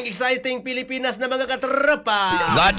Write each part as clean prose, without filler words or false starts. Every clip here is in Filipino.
exciting Pilipinas na mga katropa.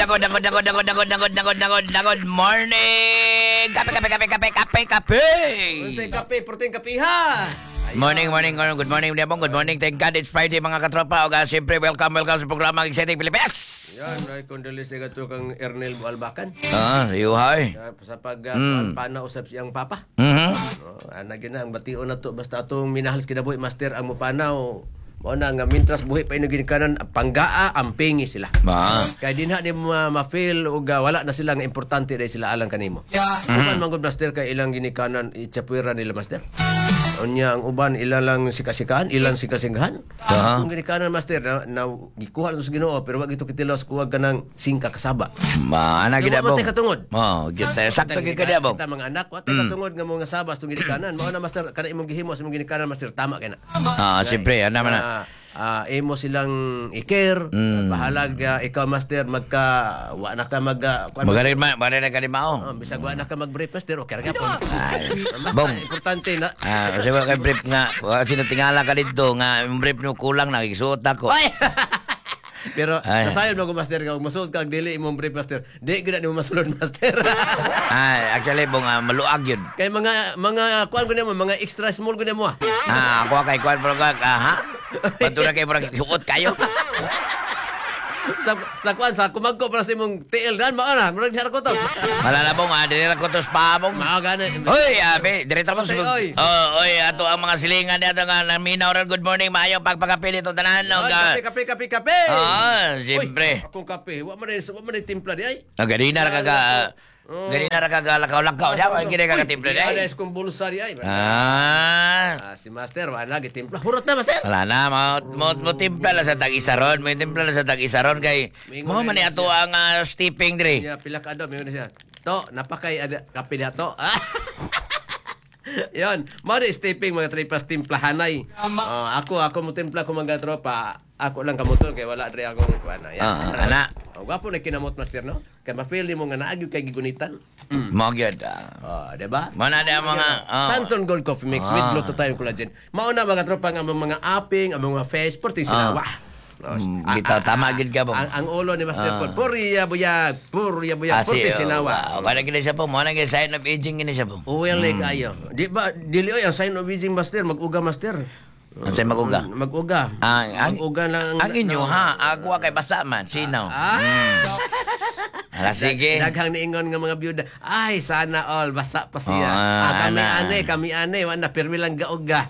Good morning! Kape! Unsay kape, protein kapiha. Morning. Good morning, Good morning. Thank God it's Friday, mga katropa. O siyempre, welcome sa programa Exciting Pilipinas. Yan, ay condolences na gato kang Ernel Albacan. Yuhay. Sa panausap siyang papa. Anagin na, ang bation na to. Basta itong minahals kinabuhi, master, ang mupanaw. Mo na nga mintras buhi pa inugin kanan panggaa ampingi sila. Kaya din ha di ma-feel ug wala na sila nga importante dahil sila alang kanimo. Uban manggod master kay ilang ginikanan itsapuira nila master. Unya ang uban ilalang sikasikan, ilang sikasinghan. Ang ginikanan master na gikuha lang sa Ginoo pero wag ito kitilos kuwag kanang singka kasaba. Ana gid abong. Matay katungod. Sakto gid kadi abong. Kita mga anak watay katungod nga mga sabas tong ginikanan. Mao na master kana imong gihimo sa imong ginikanan master tama kay na. Siyempre ana man. Imo silang ikir bahalag ikaw master wa na ka magarin na ka di mao bisag wa na ka mag-brief master okay ra gyapon bong importante na kasi wala kay brief nga sinatingala ka dito nga yung brief no kulang na gisuot ako. Pero nasayon mo ko master ka masuot ka dili imong brief master di gid na mo masulod master. Actually bong maluag yun kay mga kuan ko nimo mga extra small ko nimo ako kay kuan pero ha patura kay murag suot kayo sa kuan sa kumagko para sa imong TL gan mao na murag diha ko to malala bong dili ra ko to pa bong mao gani hoy direta mo oy ato ang mga silingan dito nga naminaw ra good morning maayo pagpakape dito tanan kape siyempre akong kape wa man timpla di ay ganina ra kagalakaw-lakaw diya ang gina kagatimpla di ay ada es kong bulsa di ay si master wala gitimpla hurot na master wala na mo timpla la sa tag-isaron may timpla la sa tag-isaron kay mo man ato ang steeping dire pila ka do may siya to napakay ada kape dato yon mo di steeping mga tripas timplahanay ako mo timpla ko mga tropa ako lang kamutol kay wala dre akong kuana ana gwapo na kinamot master no kay ma-feel nimo nga naagyo kay gigunitan mo gyud diba mo na da mga Santon Gold Coffee Mix with glutathione collagen mao na mga tropa nga mga aping ang mga face porti sila bitaw tama gid ka bong ang ulo ni Master Paul puriya buyag porti sinawa wala gid siya po mo na gid sign of aging gid siya po uyan like ayo di ba dili oy ang sign of aging master mag-uga master Ansay mag-uga? Mag-uga. Mag-uga lang. Ang inyo ha, ako kay basa man, sinaw. Sige. Daghang niingon nga mga byuda. Ay, sana all basa pa siya. Kami ane, wala pirmi lang gauga.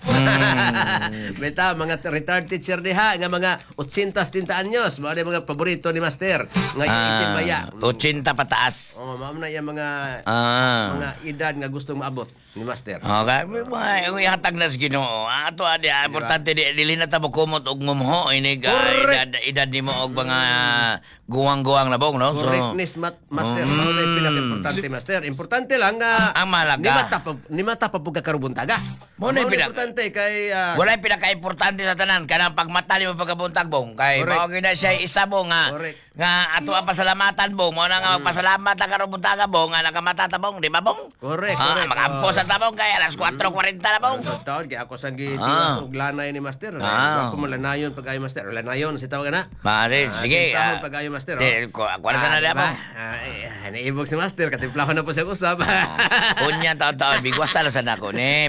Beta mga retired teacher diha nga mga 80 anyos, mao mga paborito ni master nga itim maya. 80 pataas. Mao na yang mga edad nga gustong maabot ni master. Okay, ang ihatag na sa Ginoo. Ato importante dili na ta mo kumot og mumho ini edad nimo og mga guwang-guwang na bong no. Correctness master. Pinaka-importante master. Importante lang nga ang malaga. Ni mata pa pug karubuntaga. Mo na importante kay wala pinaka-importante sa tanan kanang pagmata ni mo pagkabuntag bong kay mao gyud na siya isa bong nga ato ang pasalamatan bong mo na nga magpasalamat ang karubuntaga bong nga nakamata ta bong di ba bong? Correct. Magampo sa tabong kay alas 4:40 na bong. Taon kay ako sang gidiwas og lanay ni master. Ako mo lanayon pag ayo master. Lanayon si tawag na. Mare sige. Pag ayo master. Kuan sa na bong. Naibog si master katimplahon na po siya usap. Unya taon bigwasa na sa nako ni.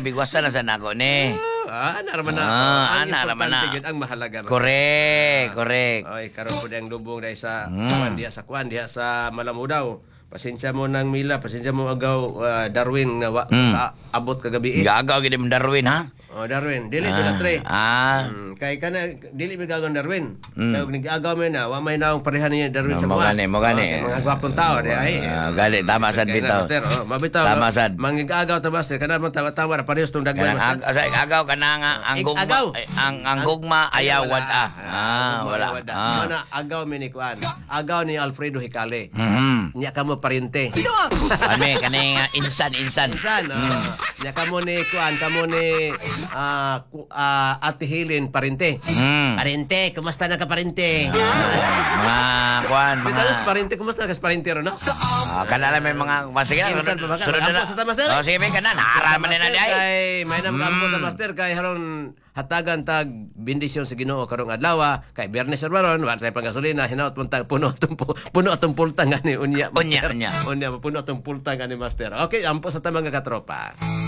Anaraman na. Importante ang mahalaga. Correct. Oy, karon po ang lubong dahil sa kwan diha sa Malamudaw. Pasensya mo nang Mila, pasensya mo agaw Darwin nga abot kagabi. Gagaw gid mo Darwin ha. Darwin, dili pila tre. Kay kana dili mi gagawon Darwin. Kay nag-agaw man na, wa may naong pareha niya Darwin sa mga. Mo gani. Mga gwapong tao di ay. Gali tama sad bitaw. Mabitaw. Tama sad. Mangig-agaw ta master kana man tawa-tawa ra parehas tong dagway master. Agaw kana nga ang gugma ayaw wala. Wala. Mana agaw mi ni kuan. Agaw ni Alfredo Hicale. Nya kamo parente. Kani nga insan. Nya kamo ni kuan kamo ni Ate Helen parente. Parente, kumusta na ka parente? Mga kuan, mga parente, kumusta ka parente ro no? Kanala may mga sige. Sunod na sa master. Sige, kana naraman na di ay. May namkampo ta master kay haron hatagan tag bendisyon sa Ginoo karong adlaw kay Biyernes Baron wa say panggasolina hinaut puntang puno atong pultang ani unya Unya. puno atong pultang ani master. Okay, ampo sa tamang katropa.